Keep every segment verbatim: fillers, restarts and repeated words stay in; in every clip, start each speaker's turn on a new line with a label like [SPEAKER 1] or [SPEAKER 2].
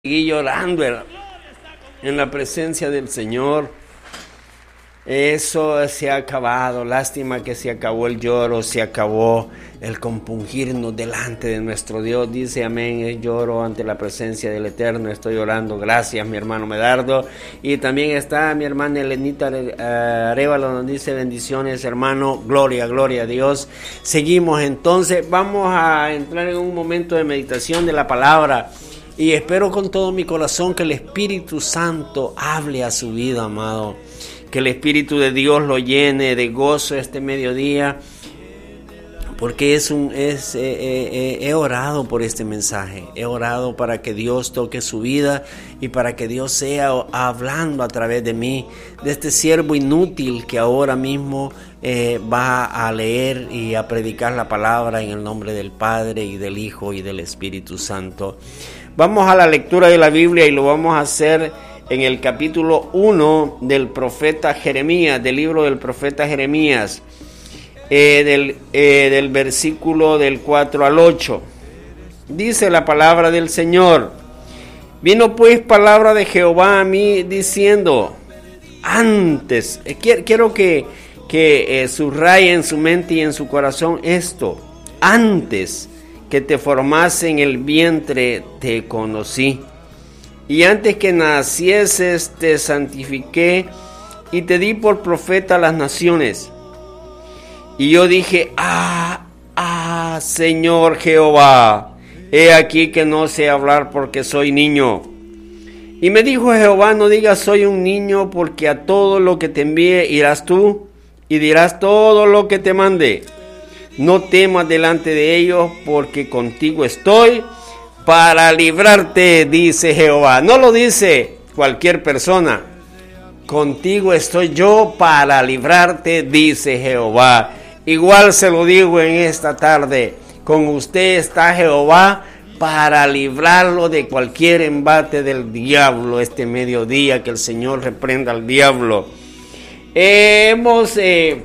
[SPEAKER 1] Seguí llorando en la presencia del Señor. Eso se ha acabado. Lástima que se acabó el lloro, se acabó el compungirnos delante de nuestro Dios. Dice amén, lloro ante la presencia del Eterno. Estoy orando. Gracias, mi hermano Medardo. Y también está mi hermana Elenita Arevalo, donde dice bendiciones, hermano. Gloria, gloria a Dios. Seguimos entonces. Vamos a entrar en un momento de meditación de la palabra. Y espero con todo mi corazón que el Espíritu Santo hable a su vida, amado. Que el Espíritu de Dios lo llene de gozo este mediodía. Porque es un, es, eh, eh, he orado por este mensaje. He orado para que Dios toque su vida y para que Dios sea hablando a través de mí, de este siervo inútil que ahora mismo eh, va a leer y a predicar la palabra en el nombre del Padre y del Hijo y del Espíritu Santo. Vamos a la lectura de la Biblia y lo vamos a hacer en el capítulo uno del profeta Jeremías, del libro del profeta Jeremías, eh, del, eh, del versículo del cuatro al ocho. Dice la palabra del Señor: vino pues palabra de Jehová a mí diciendo, antes, eh, quiero, quiero que, que eh, subraye en su mente y en su corazón esto, antes que te formase en el vientre te conocí, y antes que nacieses te santifiqué y te di por profeta a las naciones. Y yo dije, ah, ah, Señor Jehová, he aquí que no sé hablar porque soy niño. Y me dijo Jehová, no digas soy un niño, porque a todo lo que te envíe irás tú y dirás todo lo que te mande. No temas delante de ellos, porque contigo estoy para librarte, dice Jehová. No lo dice cualquier persona. Contigo estoy yo para librarte, dice Jehová. Igual se lo digo en esta tarde. Con usted está Jehová para librarlo de cualquier embate del diablo este mediodía. Que el Señor reprenda al diablo. Eh, hemos... Eh,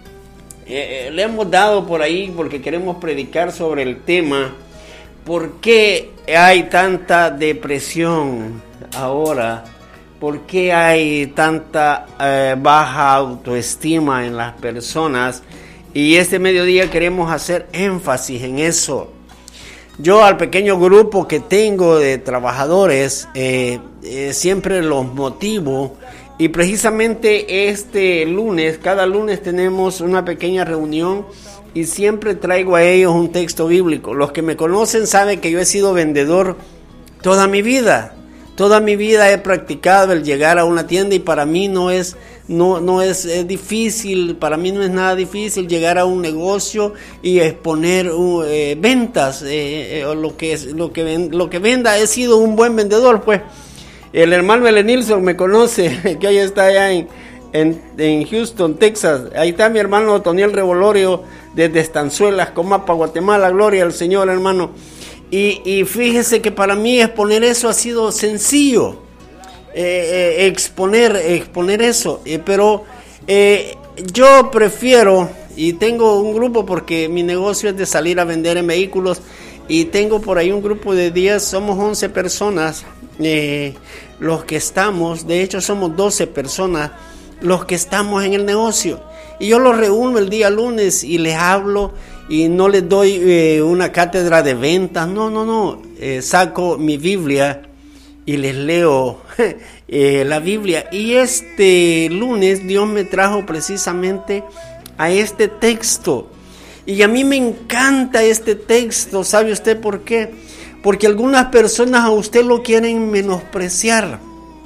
[SPEAKER 1] Eh, le hemos dado por ahí porque queremos predicar sobre el tema ¿por qué hay tanta depresión ahora? ¿Por qué hay tanta eh, baja autoestima en las personas? Y este mediodía queremos hacer énfasis en eso. Yo al pequeño grupo que tengo de trabajadores eh, eh, siempre los motivo. Y precisamente este lunes, cada lunes tenemos una pequeña reunión y siempre traigo a ellos un texto bíblico. Los que me conocen saben que yo he sido vendedor toda mi vida. Toda mi vida he practicado el llegar a una tienda y para mí no es, no, no es, es difícil, para mí no es nada difícil llegar a un negocio y exponer uh, eh, ventas. Eh, eh, lo, que es, lo, que ven, lo que venda, he sido un buen vendedor, pues. El hermano Elenilson me conoce, que ahí está allá en, en, en Houston, Texas. Ahí está mi hermano Toniel Revolorio, desde Estanzuelas, Comapa, Guatemala. Gloria al Señor, hermano. Y, y fíjese que para mí exponer eso ha sido sencillo. Eh, eh, exponer, exponer eso. Eh, pero eh, yo prefiero, y tengo un grupo porque mi negocio es de salir a vender en vehículos. Y tengo por ahí un grupo de diez, somos once personas. Eh, los que estamos, de hecho somos doce personas los que estamos en el negocio, y yo los reúno el día lunes y les hablo y no les doy eh, una cátedra de ventas, no, no, no, eh, saco mi Biblia y les leo eh, la Biblia. Y este lunes Dios me trajo precisamente a este texto, y a mí me encanta este texto. ¿Sabe usted por qué? Porque algunas personas a usted lo quieren menospreciar.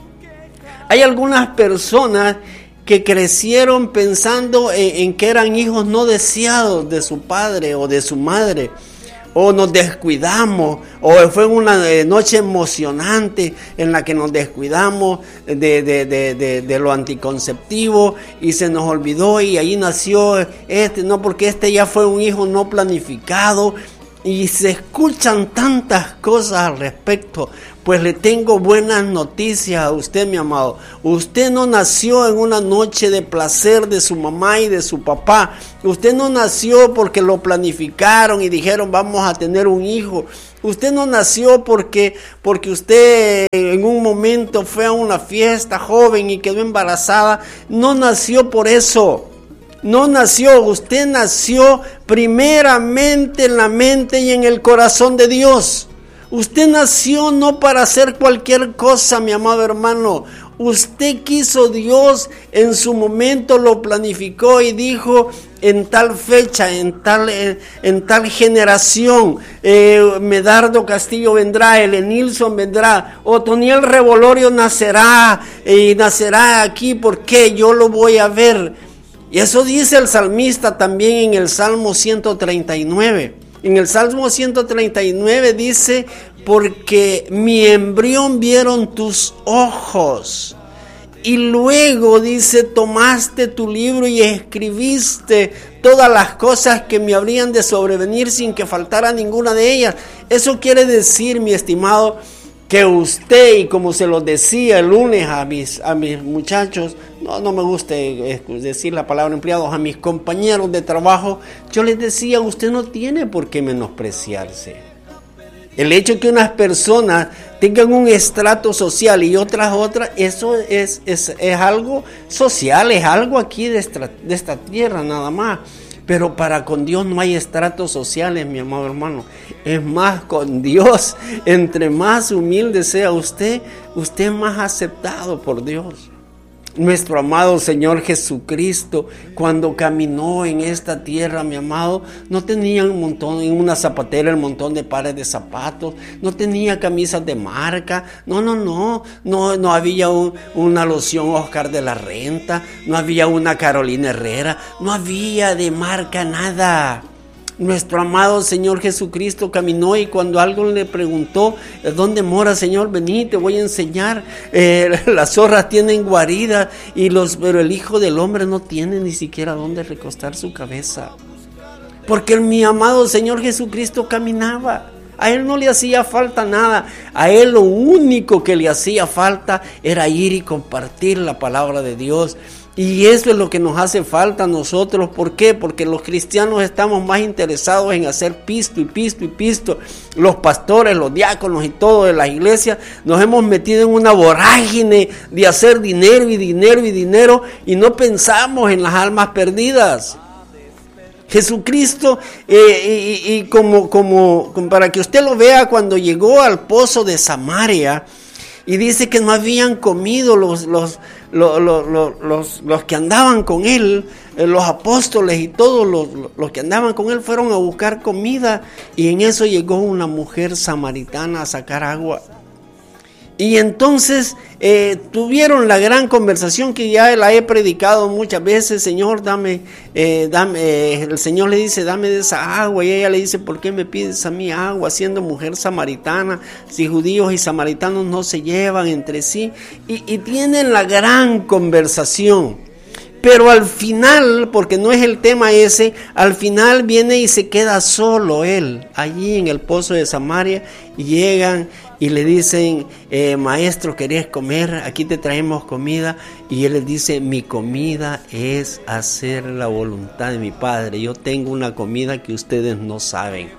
[SPEAKER 1] Hay algunas personas que crecieron pensando en, en que eran hijos no deseados de su padre o de su madre. O nos descuidamos, o fue una noche emocionante en la que nos descuidamos de, de, de, de, de lo anticonceptivo y se nos olvidó y ahí nació este, no, porque este ya fue un hijo no planificado. Y se escuchan tantas cosas al respecto. Pues le tengo buenas noticias a usted, mi amado. Usted no nació en una noche de placer de su mamá y de su papá. Usted no nació porque lo planificaron y dijeron vamos a tener un hijo. Usted no nació porque, porque usted en un momento fue a una fiesta joven y quedó embarazada. No nació por eso. No nació. Usted nació primeramente en la mente y en el corazón de Dios. Usted nació no para hacer cualquier cosa, mi amado hermano. Usted quiso Dios, en su momento lo planificó y dijo en tal fecha, en tal, en, en tal generación, eh, Medardo Castillo vendrá, Elenilson vendrá, Otoniel Revolorio nacerá y nacerá aquí porque yo lo voy a ver. Y eso dice el salmista también en el Salmo ciento treinta y nueve. En el Salmo ciento treinta y nueve dice, porque mi embrión vieron tus ojos. Y luego dice, tomaste tu libro y escribiste todas las cosas que me habrían de sobrevenir sin que faltara ninguna de ellas. Eso quiere decir, mi estimado, que usted, y como se lo decía el lunes a mis, a mis muchachos, no, no me gusta decir la palabra empleados, a mis compañeros de trabajo, yo les decía, usted no tiene por qué menospreciarse. El hecho que unas personas tengan un estrato social y otras otras, eso es, es, es algo social, es algo aquí de esta, de esta tierra nada más. Pero para con Dios no hay estratos sociales, mi amado hermano. Es más, con Dios, entre más humilde sea usted, usted es más aceptado por Dios. Nuestro amado Señor Jesucristo, cuando caminó en esta tierra, mi amado, no tenía un montón, en una zapatera, un montón de pares de zapatos, no tenía camisas de marca, no, no, no, no, no había un, una loción Oscar de la Renta, no había una Carolina Herrera, no había de marca nada. Nuestro amado Señor Jesucristo caminó y cuando alguien le preguntó, ¿dónde mora, Señor? Vení, te voy a enseñar. Eh, las zorras tienen guarida, y los, pero el Hijo del Hombre no tiene ni siquiera dónde recostar su cabeza. Porque el, mi amado Señor Jesucristo caminaba. A Él no le hacía falta nada. A Él lo único que le hacía falta era ir y compartir la palabra de Dios. Y eso es lo que nos hace falta a nosotros. ¿Por qué? Porque los cristianos estamos más interesados en hacer pisto y pisto y pisto. Los pastores, los diáconos y todo de las iglesias nos hemos metido en una vorágine de hacer dinero y dinero y dinero y no pensamos en las almas perdidas. Jesucristo, eh, y, y como, como, como para que usted lo vea, cuando llegó al pozo de Samaria y dice que no habían comido los, los, los, los, los, los, los que andaban con él, eh, los apóstoles y todos los, los que andaban con él fueron a buscar comida, y en eso llegó una mujer samaritana a sacar agua. Y entonces eh, tuvieron la gran conversación que ya la he predicado muchas veces. Señor, dame, eh, dame, eh, el Señor le dice, dame de esa agua. Y ella le dice, ¿por qué me pides a mí agua? Siendo mujer samaritana, si judíos y samaritanos no se llevan entre sí. Y, y tienen la gran conversación. Pero al final, porque no es el tema ese, al final viene y se queda solo él, allí en el pozo de Samaria, y llegan y le dicen, eh, maestro, ¿querés comer? Aquí te traemos comida. Y él les dice, mi comida es hacer la voluntad de mi Padre. Yo tengo una comida que ustedes no saben.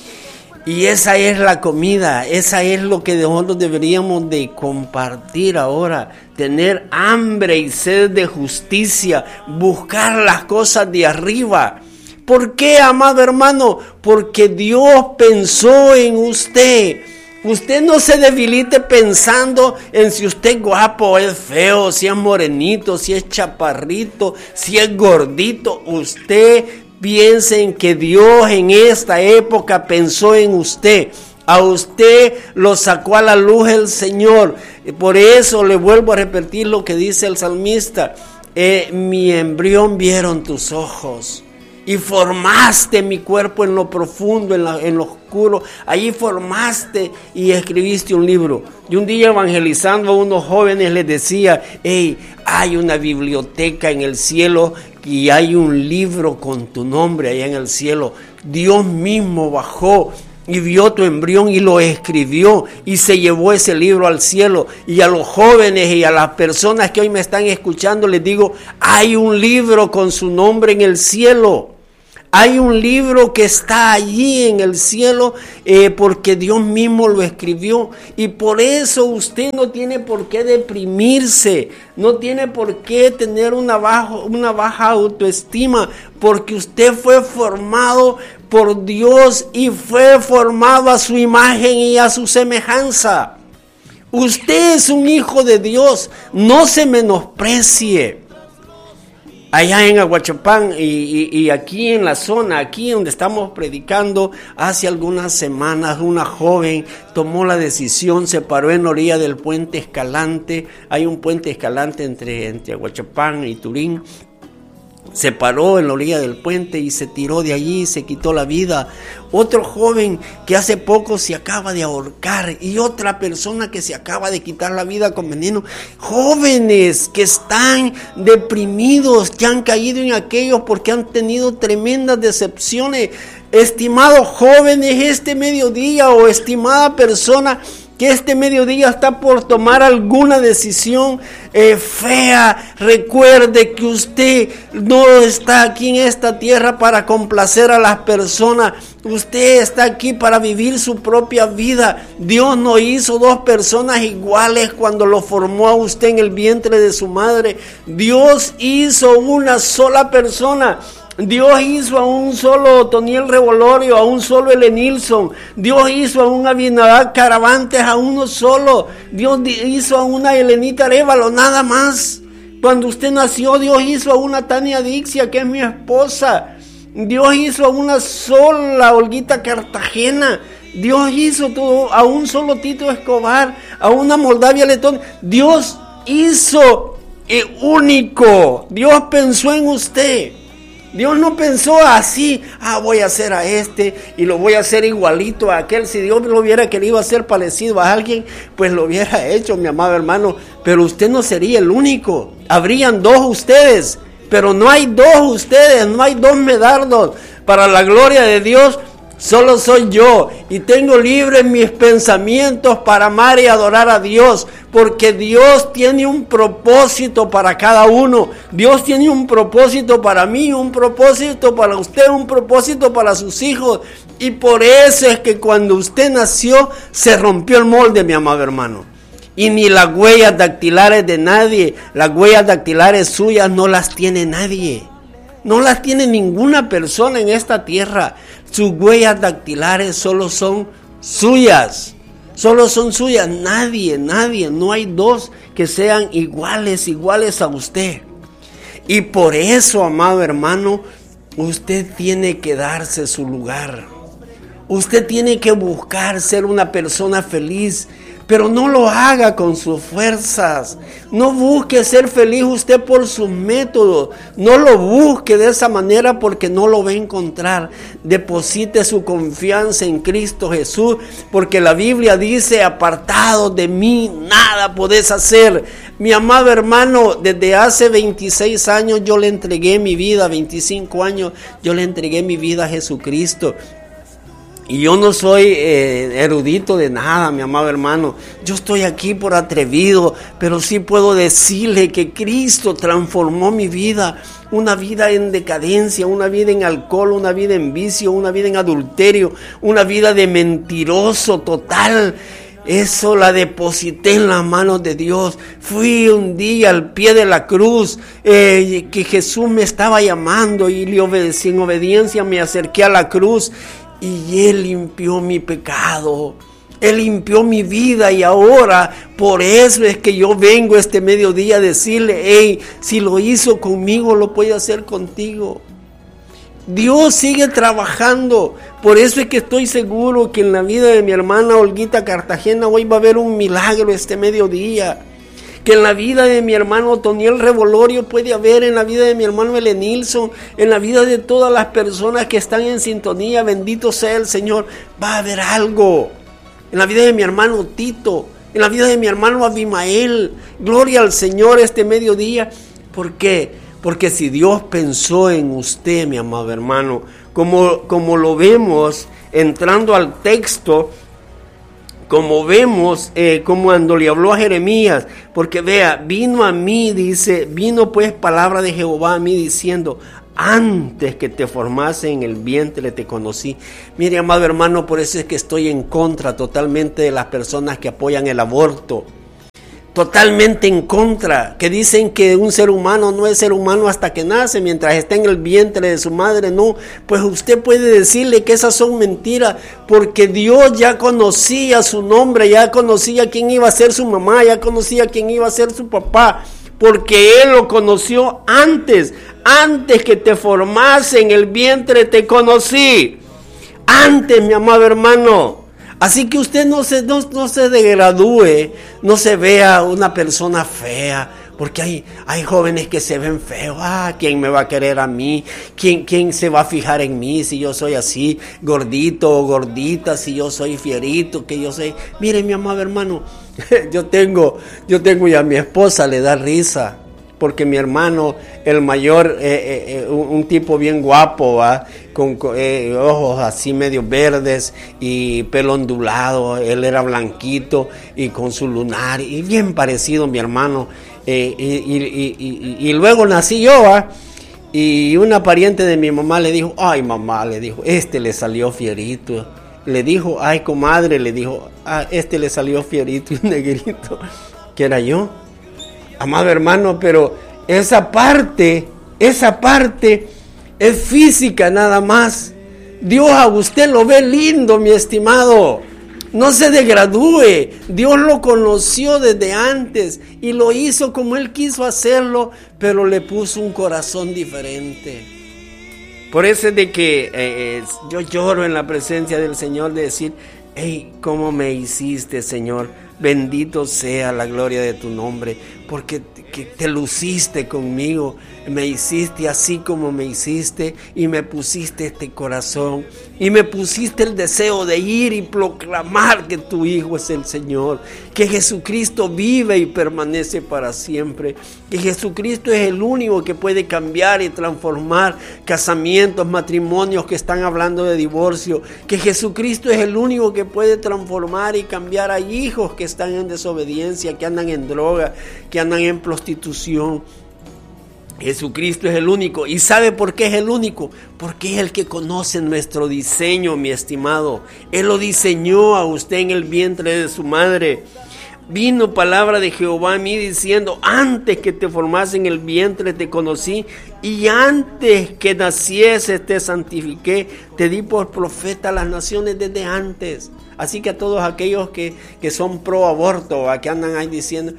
[SPEAKER 1] Y esa es la comida, esa es lo que nosotros deberíamos de compartir ahora. Tener hambre y sed de justicia, buscar las cosas de arriba. ¿Por qué, amado hermano? Porque Dios pensó en usted. Usted no se debilite pensando en si usted es guapo o es feo, si es morenito, si es chaparrito, si es gordito. Usted piense en que Dios en esta época pensó en usted. A usted lo sacó a la luz el Señor. Por eso le vuelvo a repetir lo que dice el salmista. Eh, mi embrión vieron tus ojos. Y formaste mi cuerpo en lo profundo, en, la, en lo oscuro. Allí formaste y escribiste un libro. Y un día, evangelizando a unos jóvenes, les decía, hey, hay una biblioteca en el cielo y hay un libro con tu nombre allá en el cielo. Dios mismo bajó y vio tu embrión y lo escribió y se llevó ese libro al cielo. Y a los jóvenes y a las personas que hoy me están escuchando les digo, hay un libro con su nombre en el cielo. Hay un libro que está allí en el cielo eh, porque Dios mismo lo escribió. Y por eso usted no tiene por qué deprimirse, no tiene por qué tener una, bajo, una baja autoestima, porque usted fue formado por Dios y fue formado a su imagen y a su semejanza. Usted es un hijo de Dios, no se menosprecie. Allá en Aguachapán y, y, y aquí en la zona, aquí donde estamos predicando, hace algunas semanas una joven tomó la decisión, se paró en la orilla del puente Escalante. Hay un puente Escalante entre, entre Aguachapán y Turín. Se paró en la orilla del puente y se tiró de allí y se quitó la vida. Otro joven que hace poco se acaba de ahorcar y otra persona que se acaba de quitar la vida con veneno. Jóvenes que están deprimidos, que han caído en aquellos porque han tenido tremendas decepciones. Estimados jóvenes, este mediodía o estimada persona que este mediodía está por tomar alguna decisión eh, fea, recuerde que usted no está aquí en esta tierra para complacer a las personas. Usted está aquí para vivir su propia vida. Dios no hizo dos personas iguales cuando lo formó a usted en el vientre de su madre. Dios hizo una sola persona. Dios hizo a un solo Otoniel Revolorio, a un solo Elenilson. Dios hizo a un Abinadab Caravantes, a uno solo. Dios hizo a una Elenita Arévalo, nada más. Cuando usted nació, Dios hizo a una Tania Dixia, que es mi esposa. Dios hizo a una sola Olguita Cartagena. Dios hizo todo, a un solo Tito Escobar, a una Moldavia Letón. Dios hizo el único. Dios pensó en usted. Dios no pensó así, ah, voy a hacer a este y lo voy a hacer igualito a aquel. Si Dios lo hubiera querido hacer parecido a alguien, pues lo hubiera hecho, mi amado hermano. Pero usted no sería el único. Habrían dos ustedes, pero no hay dos ustedes, no hay dos medardos. Para la gloria de Dios, solo soy yo y tengo libres mis pensamientos para amar y adorar a Dios, porque Dios tiene un propósito para cada uno. Dios tiene un propósito para mí, un propósito para usted, un propósito para sus hijos. Y por eso es que cuando usted nació se rompió el molde, mi amado hermano. Y ni las huellas dactilares de nadie, las huellas dactilares suyas no las tiene nadie. No las tiene ninguna persona en esta tierra. Sus huellas dactilares solo son suyas. Solo son suyas. Nadie, nadie, no hay dos que sean iguales, iguales a usted. Y por eso, amado hermano, usted tiene que darse su lugar. Usted tiene que buscar ser una persona feliz. Pero no lo haga con sus fuerzas. No busque ser feliz usted por sus métodos. No lo busque de esa manera porque no lo va a encontrar. Deposite su confianza en Cristo Jesús, porque la Biblia dice, apartados de mí, nada podés hacer. Mi amado hermano, desde hace veintiséis años yo le entregué mi vida, veinticinco años, yo le entregué mi vida a Jesucristo. Y yo no soy eh, erudito de nada, mi amado hermano. Yo estoy aquí por atrevido, pero sí puedo decirle que Cristo transformó mi vida. Una vida en decadencia, una vida en alcohol, una vida en vicio, una vida en adulterio, una vida de mentiroso total. Eso la deposité en las manos de Dios. Fui un día al pie de la cruz, eh, que Jesús me estaba llamando y le obedecí. En obediencia me acerqué a la cruz. Y Él limpió mi pecado, Él limpió mi vida y ahora por eso es que yo vengo este mediodía a decirle, hey, si lo hizo conmigo, lo puede hacer contigo. Dios sigue trabajando, por eso es que estoy seguro que en la vida de mi hermana Olguita Cartagena hoy va a haber un milagro este mediodía. Que en la vida de mi hermano Otoniel Revolorio puede haber, en la vida de mi hermano Elenilson, en la vida de todas las personas que están en sintonía, bendito sea el Señor, va a haber algo. En la vida de mi hermano Tito, en la vida de mi hermano Abimael, gloria al Señor este mediodía. ¿Por qué? Porque si Dios pensó en usted, mi amado hermano, como, como lo vemos entrando al texto, como vemos, eh, como cuando le habló a Jeremías, porque vea, vino a mí, dice, vino pues palabra de Jehová a mí diciendo, antes que te formase en el vientre te conocí. Mire, amado hermano, por eso es que estoy en contra totalmente de las personas que apoyan el aborto. Totalmente en contra, que dicen que un ser humano no es ser humano hasta que nace, mientras está en el vientre de su madre. No, pues usted puede decirle que esas son mentiras, porque Dios ya conocía su nombre, ya conocía quién iba a ser su mamá, ya conocía quién iba a ser su papá, porque Él lo conoció antes, antes que te formase en el vientre te conocí, antes, mi amado hermano. Así que usted no se, no, no se degradúe, no se vea una persona fea, porque hay, hay jóvenes que se ven feos. Ah, ¿quién me va a querer a mí? ¿Quién, quién se va a fijar en mí si yo soy así, gordito o gordita, si yo soy fierito, que yo soy? Mire, mi amado hermano, yo tengo, yo tengo ya a mi esposa, le da risa, porque mi hermano, el mayor, eh, eh, un, un tipo bien guapo, ¿va? Con eh, ojos así medio verdes y pelo ondulado, él era blanquito y con su lunar, y bien parecido mi hermano, eh, y, y, y, y, y luego nací yo, ¿va? Y una pariente de mi mamá le dijo, ay mamá, le dijo, este le salió fierito, le dijo, ay comadre, le dijo, ah, este le salió fierito y negrito, que era yo. Amado hermano, pero esa parte, esa parte es física nada más. Dios a usted lo ve lindo, mi estimado. No se degradúe. Dios lo conoció desde antes y lo hizo como Él quiso hacerlo, pero le puso un corazón diferente. Por eso es de que eh, yo lloro en la presencia del Señor de decir, hey, ¿cómo me hiciste, Señor? Bendito sea la gloria de tu nombre, porque que te luciste conmigo, me hiciste así como me hiciste y me pusiste este corazón y me pusiste el deseo de ir y proclamar que tu Hijo es el Señor, que Jesucristo vive y permanece para siempre, que Jesucristo es el único que puede cambiar y transformar casamientos, matrimonios que están hablando de divorcio, que Jesucristo es el único que puede transformar y cambiar a hijos que están en desobediencia, que andan en droga, que andan en prostitución. Jesucristo es el único. ¿Y sabe por qué es el único? Porque es el que conoce nuestro diseño, mi estimado. Él lo diseñó a usted en el vientre de su madre. Vino palabra de Jehová a mí diciendo, antes que te formase en el vientre te conocí, y antes que nacieses te santifiqué, te di por profeta a las naciones desde antes. Así que a todos aquellos que, que son pro aborto, que andan ahí diciendo,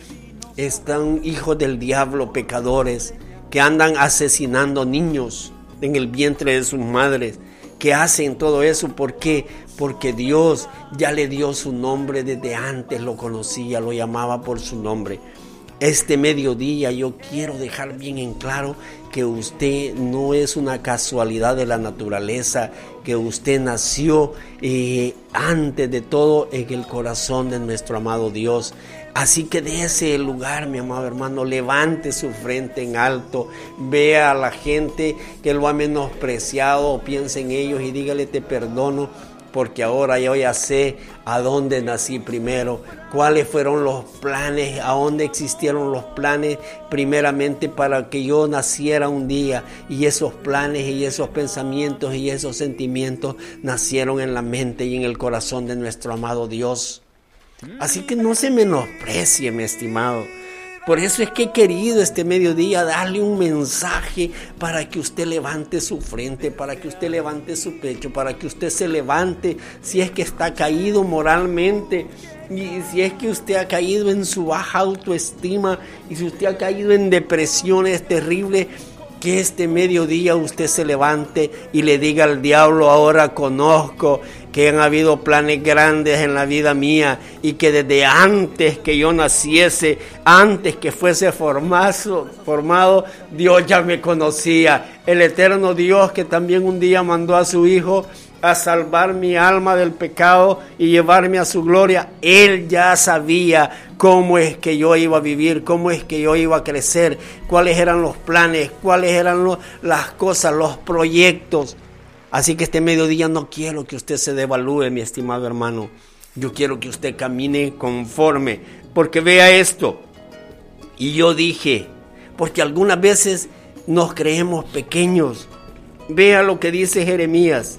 [SPEAKER 1] están hijos del diablo, pecadores, que andan asesinando niños en el vientre de sus madres, que hacen todo eso. ¿Por qué? Porque Dios ya le dio su nombre desde antes, lo conocía, lo llamaba por su nombre. Este mediodía yo quiero dejar bien en claro que usted no es una casualidad de la naturaleza, que usted nació eh, antes de todo en el corazón de nuestro amado Dios. Así que de ese lugar, mi amado hermano, levante su frente en alto, vea a la gente que lo ha menospreciado, piense en ellos y dígale, te perdono, porque ahora yo ya sé a dónde nací primero, cuáles fueron los planes, a dónde existieron los planes primeramente para que yo naciera un día, y esos planes y esos pensamientos y esos sentimientos nacieron en la mente y en el corazón de nuestro amado Dios. Así que no se menosprecie, mi estimado. Por eso es que he querido este mediodía darle un mensaje para que usted levante su frente, para que usted levante su pecho, para que usted se levante si es que está caído moralmente, y si es que usted ha caído en su baja autoestima, y si usted ha caído en depresiones terribles, que este mediodía usted se levante y le diga al diablo, ahora conozco que han habido planes grandes en la vida mía y que desde antes que yo naciese, antes que fuese formado, formado, Dios ya me conocía. El eterno Dios que también un día mandó a su Hijo a salvar mi alma del pecado y llevarme a su gloria. Él ya sabía cómo es que yo iba a vivir, cómo es que yo iba a crecer, cuáles eran los planes, cuáles eran los, las cosas, los proyectos. Así que este mediodía no quiero que usted se devalúe, mi estimado hermano. Yo quiero que usted camine conforme, porque vea esto. Y yo dije, porque algunas veces nos creemos pequeños. Vea lo que dice Jeremías.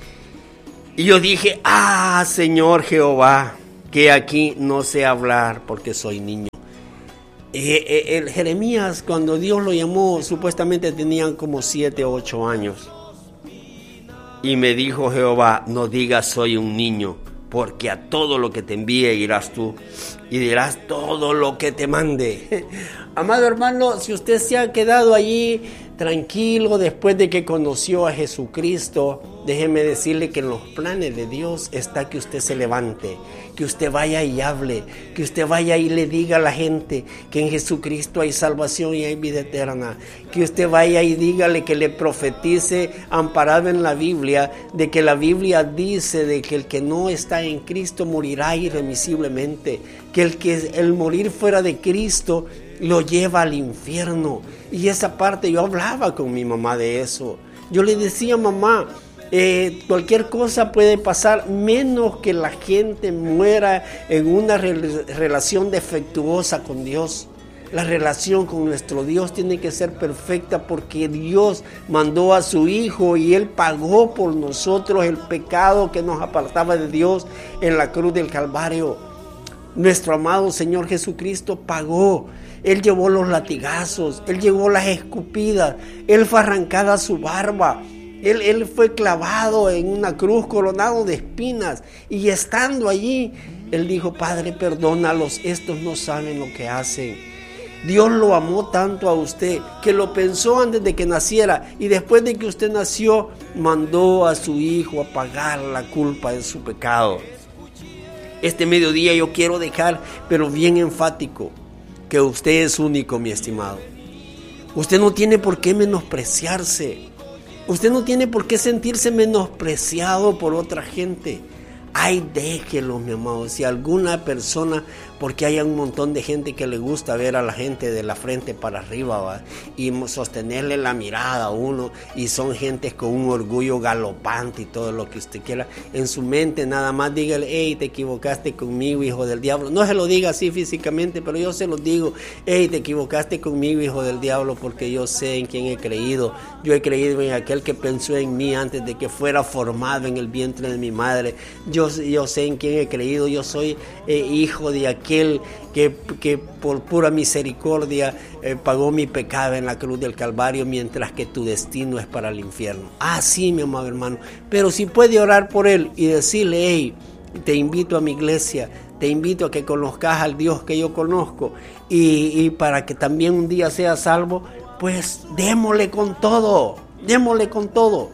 [SPEAKER 1] Y yo dije, ah, Señor Jehová, que aquí no sé hablar porque soy niño. Eh, eh, el Jeremías, cuando Dios lo llamó, supuestamente tenían como siete o ocho años. Y me dijo Jehová, no digas soy un niño, porque a todo lo que te envíe irás tú y dirás todo lo que te mande. Amado hermano, si usted se ha quedado allí tranquilo después de que conoció a Jesucristo, déjeme decirle que en los planes de Dios está que usted se levante, que usted vaya y hable, que usted vaya y le diga a la gente que en Jesucristo hay salvación y hay vida eterna, que usted vaya y dígale, que le profetice amparado en la Biblia, de que la Biblia dice de que el que no está en Cristo morirá irremisiblemente, que el que el morir fuera de Cristo lo lleva al infierno. Y esa parte yo hablaba con mi mamá de eso. Yo le decía, mamá, eh, cualquier cosa puede pasar menos que la gente muera en una re- relación defectuosa con Dios. La relación con nuestro Dios tiene que ser perfecta, porque Dios mandó a su Hijo y Él pagó por nosotros el pecado que nos apartaba de Dios en la cruz del Calvario. Nuestro amado Señor Jesucristo pagó. Él llevó los latigazos, Él llevó las escupidas, Él fue arrancada su barba, Él, él fue clavado en una cruz, coronado de espinas, y estando allí, Él dijo, Padre, perdónalos, estos no saben lo que hacen. Dios lo amó tanto a usted, que lo pensó antes de que naciera, y después de que usted nació, mandó a su Hijo a pagar la culpa de su pecado. Este mediodía yo quiero dejar, pero bien enfático, que usted es único, mi estimado. Usted no tiene por qué menospreciarse. Usted no tiene por qué sentirse menospreciado por otra gente. Ay, déjelo, mi amado. Si alguna persona, porque hay un montón de gente que le gusta ver a la gente de la frente para arriba, ¿va? Y sostenerle la mirada a uno, y son gentes con un orgullo galopante y todo lo que usted quiera. En su mente nada más dígale, hey, te equivocaste conmigo, hijo del diablo. No se lo diga así físicamente, pero yo se lo digo, hey, te equivocaste conmigo, hijo del diablo, porque yo sé en quién he creído. Yo he creído en aquel que pensó en mí antes de que fuera formado en el vientre de mi madre. Yo Yo, yo sé en quién he creído. Yo soy eh, hijo de aquel que, que por pura misericordia eh, pagó mi pecado en la cruz del Calvario, mientras que tu destino es para el infierno. Ah, sí, mi amado hermano. Pero si puede orar por él y decirle, hey, te invito a mi iglesia, te invito a que conozcas al Dios que yo conozco, y, y para que también un día seas salvo, pues démosle con todo, démosle con todo.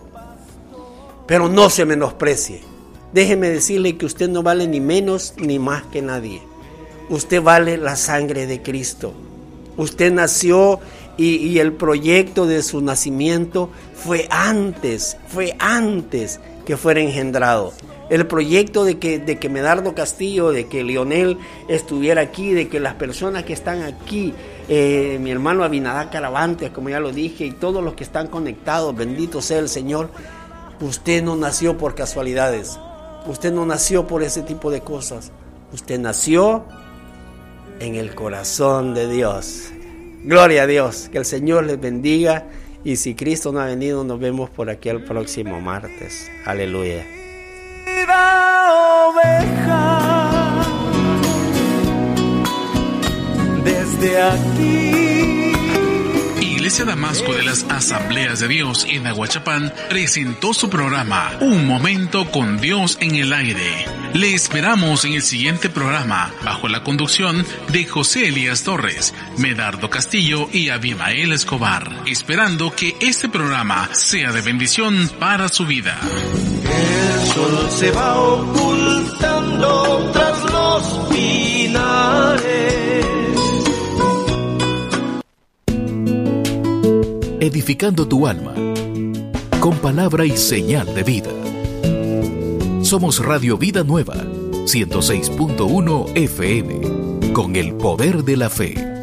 [SPEAKER 1] Pero no se menosprecie. Déjeme decirle que usted no vale ni menos ni más que nadie. Usted vale la sangre de Cristo. Usted nació y, y el proyecto de su nacimiento fue antes, fue antes que fuera engendrado. El proyecto de que, de que Medardo Castillo, de que Leonel estuviera aquí, de que las personas que están aquí, eh, mi hermano Abinadá Caravantes, como ya lo dije, y todos los que están conectados, bendito sea el Señor. Usted no nació por casualidades. Usted no nació por ese tipo de cosas. Usted nació en el corazón de Dios. Gloria a Dios. Que el Señor les bendiga. Y si Cristo no ha venido, nos vemos por aquí el próximo martes. Aleluya.
[SPEAKER 2] Oveja, desde aquí.
[SPEAKER 3] Iglesia Damasco de las Asambleas de Dios en Aguachapán presentó su programa Un Momento con Dios en el Aire. Le esperamos en el siguiente programa bajo la conducción de José Elías Torres, Medardo Castillo y Abimael Escobar, esperando que este programa sea de bendición para su vida.
[SPEAKER 2] El sol se va ocultando tras los pinares.
[SPEAKER 4] Edificando tu alma con palabra y señal de vida. Somos Radio Vida Nueva, ciento seis punto uno F M, con el poder de la fe.